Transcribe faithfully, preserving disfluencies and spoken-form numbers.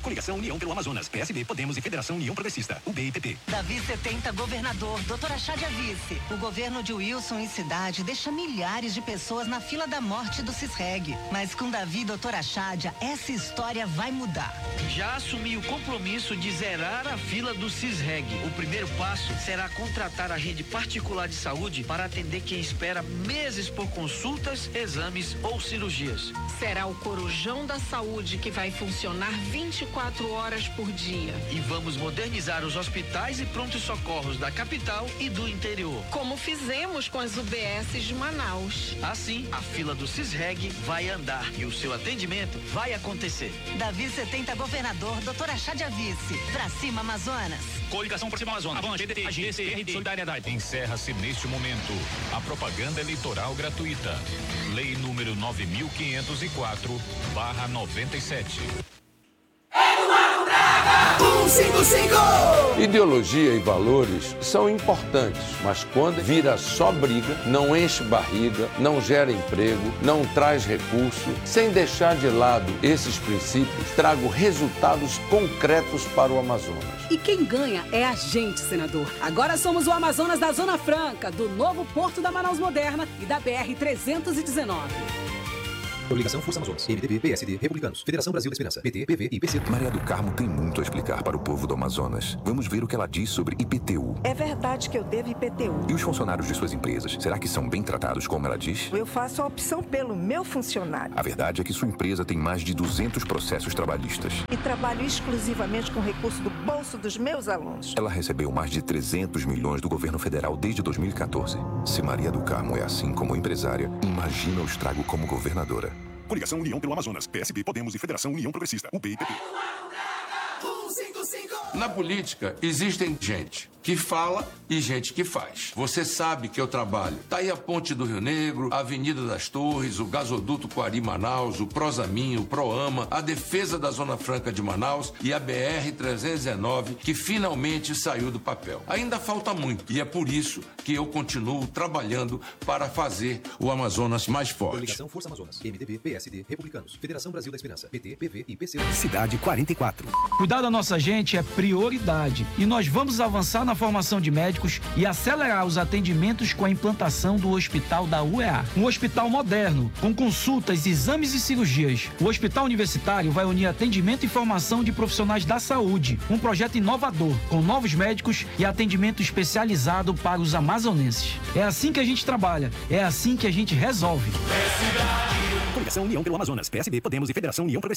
Coligação União pelo Amazonas, P S B, Podemos e Federação União Progressista, U B e P P. Davi setenta, governador, doutora Chádia vice. O governo de Wilson em cidade deixa milhares de pessoas na fila da morte do Cisreg. Mas com Davi e doutora Chádia, essa história vai mudar. Já assumi o compromisso de zerar a fila do Cisreg. O primeiro passo será contratar a rede particular de saúde para atender quem espera meses por consultas, exames ou cirurgias. Será o Corujão da Saúde que vai funcionar vinte e quatro horas por dia. E vamos modernizar os hospitais e prontos-socorros da capital e do interior. Como fizemos com as U B S de Manaus. Assim, a fila do Cisreg vai andar e o seu atendimento vai acontecer. Davi setenta, governador, doutora Chádia vice. Pra cima, Amazonas. Coligação por cima, Amazonas. Avante, P D T, Agência de Solidariedade. Encerra-se neste momento a propaganda eleitoral gratuita. Lei número nove mil quinhentos e quatro, barra noventa e sete. cento e cinquenta e cinco. Ideologia e valores são importantes, mas quando vira só briga, não enche barriga, não gera emprego, não traz recurso, sem deixar de lado esses princípios, trago resultados concretos para o Amazonas. E quem ganha é a gente, senador. Agora somos o Amazonas da Zona Franca, do novo Porto da Manaus Moderna e da B R trezentos e dezenove. Coligação Força Amazonas, M D B, P S D, Republicanos, Federação Brasil da Esperança, P T, P V e P C. Maria do Carmo tem muito a explicar para o povo do Amazonas. Vamos ver o que ela diz sobre I P T U. É verdade que eu devo I P T U. E os funcionários de suas empresas, será que são bem tratados como ela diz? Eu faço a opção pelo meu funcionário. A verdade é que sua empresa tem mais de duzentos processos trabalhistas. E trabalho exclusivamente com recurso do bolso dos meus alunos. Ela recebeu mais de trezentos milhões do governo federal desde dois mil e quatorze. Se Maria do Carmo é assim como empresária, imagina o estrago como governadora. Coligação União pelo Amazonas, P S B, Podemos e Federação União Progressista, U B e P P. Na política, existem gente que fala e gente que faz. Você sabe que eu trabalho. Tá aí a Ponte do Rio Negro, a Avenida das Torres, o gasoduto Coari-Manaus, o Prosamin, o Proama, a defesa da Zona Franca de Manaus e a B R trezentos e dezenove, que finalmente saiu do papel. Ainda falta muito e é por isso que eu continuo trabalhando para fazer o Amazonas mais forte. Coligação Força Amazonas, M D B, P S D, Republicanos, Federação Brasil da Esperança, P T, P V e P C. Cidade quarenta e quatro. Cuidar da nossa gente é prioridade e nós vamos avançar na formação de médicos e acelerar os atendimentos com a implantação do Hospital da U E A. Um hospital moderno, com consultas, exames e cirurgias. O Hospital Universitário vai unir atendimento e formação de profissionais da saúde. Um projeto inovador, com novos médicos e atendimento especializado para os amazonenses. É assim que a gente trabalha, é assim que a gente resolve. Coligação União pelo Amazonas, P S B, Podemos e Federação União Progressista.